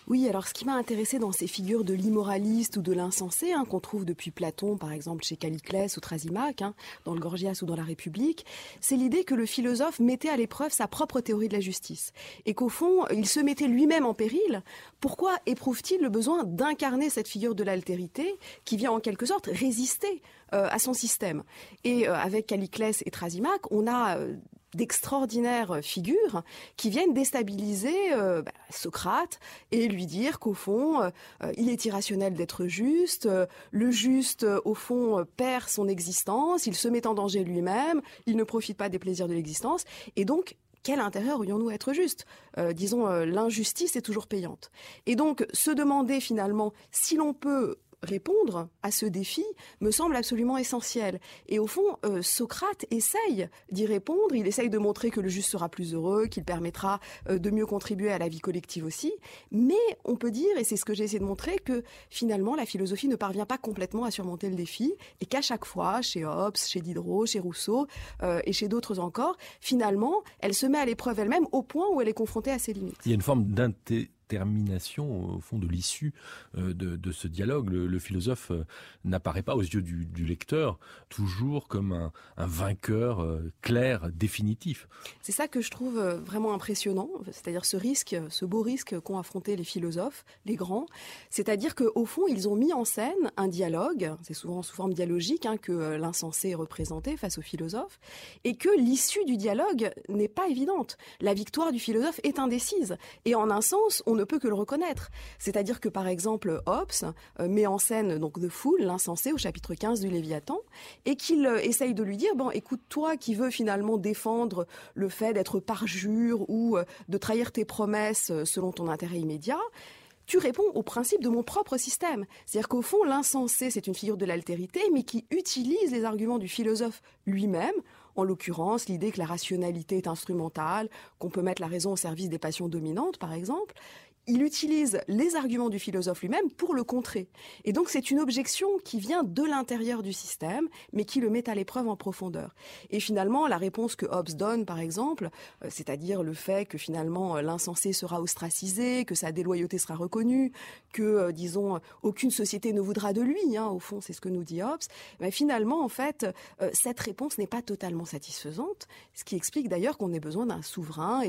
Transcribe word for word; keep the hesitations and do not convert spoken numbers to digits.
Oui, alors ce qui m'a intéressé dans ces figures de l'immoraliste ou de l'insensé, hein, qu'on trouve depuis Platon, par exemple chez Calliclès ou Thrasymachus, hein, dans le Gorgias ou dans la République, c'est l'idée que le philosophe mettait à l'épreuve sa propre théorie de la justice. Et qu'au fond, il se mettait lui-même en péril. Pourquoi éprouve-t-il le besoin d'incarner cette figure de l'altérité qui vient en quelque sorte résister euh, à son système? Et euh, avec Calliclès et Thrasymachus, on a... Euh, d'extraordinaires figures qui viennent déstabiliser euh, bah, Socrate et lui dire qu'au fond, euh, il est irrationnel d'être juste, euh, le juste, euh, au fond, euh, perd son existence, il se met en danger lui-même, il ne profite pas des plaisirs de l'existence, et donc, quel intérêt aurions-nous à être justes ? euh, Disons, euh, l'injustice est toujours payante. Et donc, se demander finalement si l'on peut répondre à ce défi me semble absolument essentiel. Et au fond, euh, Socrate essaye d'y répondre, il essaye de montrer que le juste sera plus heureux, qu'il permettra euh, de mieux contribuer à la vie collective aussi, mais on peut dire, et c'est ce que j'ai essayé de montrer, que finalement la philosophie ne parvient pas complètement à surmonter le défi, et qu'à chaque fois, chez Hobbes, chez Diderot, chez Rousseau, euh, et chez d'autres encore, finalement, elle se met à l'épreuve elle-même au point où elle est confrontée à ses limites. Il y a une forme d'inté détermination au fond de l'issue euh, de, de ce dialogue. Le, le philosophe euh, n'apparaît pas aux yeux du, du lecteur toujours comme un, un vainqueur euh, clair, définitif. C'est ça que je trouve vraiment impressionnant, c'est-à-dire ce risque, ce beau risque qu'ont affronté les philosophes, les grands, c'est-à-dire qu'au fond, ils ont mis en scène un dialogue, c'est souvent sous forme dialogique hein, que l'insensé est représenté face au philosophe, et que l'issue du dialogue n'est pas évidente. La victoire du philosophe est indécise, et en un sens, on ne peut que le reconnaître. C'est-à-dire que, par exemple, Hobbes euh, met en scène donc The Fool, l'insensé, au chapitre quinze du Léviathan, et qu'il euh, essaye de lui dire, bon, écoute, toi qui veux finalement défendre le fait d'être parjure ou euh, de trahir tes promesses euh, selon ton intérêt immédiat, tu réponds au principe de mon propre système. C'est-à-dire qu'au fond, l'insensé, c'est une figure de l'altérité, mais qui utilise les arguments du philosophe lui-même, en l'occurrence l'idée que la rationalité est instrumentale, qu'on peut mettre la raison au service des passions dominantes, par exemple. Il utilise les arguments du philosophe lui-même pour le contrer. Et donc c'est une objection qui vient de l'intérieur du système, mais qui le met à l'épreuve en profondeur. Et finalement, la réponse que Hobbes donne, par exemple, euh, c'est-à-dire le fait que finalement euh, l'insensé sera ostracisé, que sa déloyauté sera reconnue, que, euh, disons, aucune société ne voudra de lui, hein, au fond, c'est ce que nous dit Hobbes, mais finalement, en fait, euh, cette réponse n'est pas totalement satisfaisante, ce qui explique d'ailleurs qu'on ait besoin d'un souverain et